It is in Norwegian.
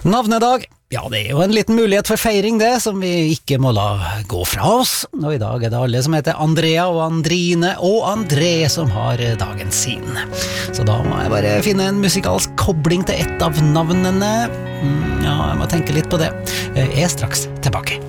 Navnedag, ja det er jo en liten mulighet for feiring det, som vi ikke må la gå fra oss. Og i dag er det alle som heter Andrea og Andrine og André som har dagen sin. Så da må jeg bare finne en musikalsk kobling til et av navnene. Ja, jeg må tenke litt på det. Jeg er straks tilbake.